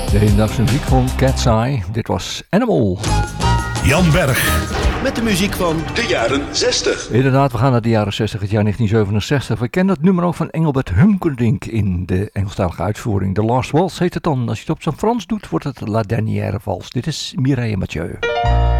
De hedendaagse muziek van Cat's Eye. Dit was Animal. Jan Berg. Met de muziek van de jaren 60. Inderdaad, we gaan naar de jaren 60, het jaar 1967. We kennen het nummer ook van Engelbert Humperdinck in de Engelstalige uitvoering. The Last Waltz heet het dan. Als je het op zijn Frans doet, wordt het La Dernière Valse. Dit is Mireille Mathieu.